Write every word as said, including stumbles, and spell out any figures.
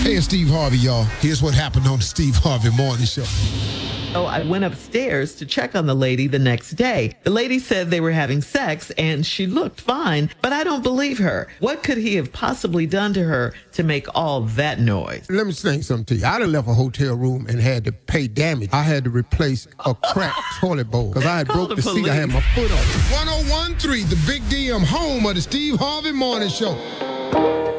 Hey, it's Steve Harvey, y'all. Here's what happened on the Steve Harvey Morning Show. So I went upstairs to check on the lady the next day. The lady said they were having sex and she looked fine, but I don't believe her. What could he have possibly done to her to make all that noise? Let me say something to you. I done left a hotel room and had to pay damage. I had to replace a cracked toilet bowl because I had Call broke the the seat. I had my foot on it. one oh one point three, the Big D M, home of the Steve Harvey Morning Show.